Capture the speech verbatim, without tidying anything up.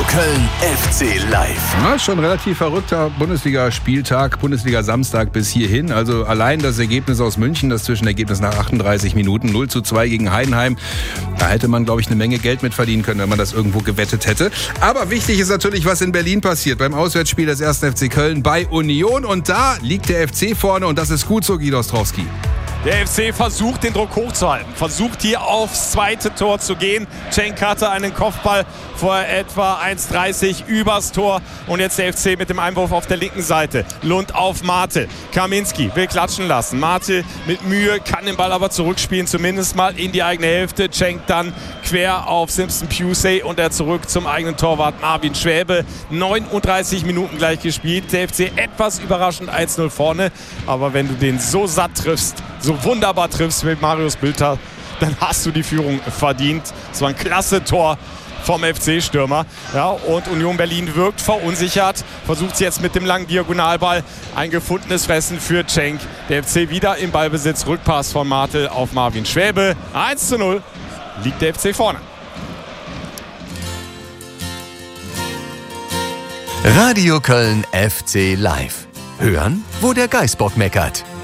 Köln F C Live. Ja, schon relativ verrückter Bundesliga-Spieltag, Bundesliga-Samstag bis hierhin. Also allein das Ergebnis aus München, das Zwischenergebnis nach achtunddreißig Minuten, null zu zwei gegen Heidenheim. Da hätte man, glaube ich, eine Menge Geld mit verdienen können, wenn man das irgendwo gewettet hätte. Aber wichtig ist natürlich, was in Berlin passiert. Beim Auswärtsspiel des ersten F C Köln bei Union. Und da liegt der F C vorne und das ist gut so, Guido Ostrowski. Der F C versucht, den Druck hochzuhalten, versucht hier aufs zweite Tor zu gehen. Cenk hatte einen Kopfball vor etwa eins dreißig übers Tor und jetzt der F C mit dem Einwurf auf der linken Seite. Lund auf Mate. Kaminski will klatschen lassen. Mate mit Mühe kann den Ball aber zurückspielen, zumindest mal in die eigene Hälfte. Cenk dann quer auf Simpson Pusey und er zurück zum eigenen Torwart Marvin Schwäbe. neununddreißig Minuten gleich gespielt. Der F C etwas überraschend eins null vorne, aber wenn du den so satt triffst, so wunderbar triffst mit Marius Bülter, dann hast du die Führung verdient. Es war ein klasse Tor vom F C-Stürmer. Ja, und Union Berlin wirkt verunsichert, versucht jetzt mit dem langen Diagonalball ein gefundenes Fressen für Cenk. Der F C wieder im Ballbesitz, Rückpass von Martel auf Marvin Schwäbe. eins zu null liegt der F C vorne. Radio Köln F C Live. Hören, wo der Geißbock meckert.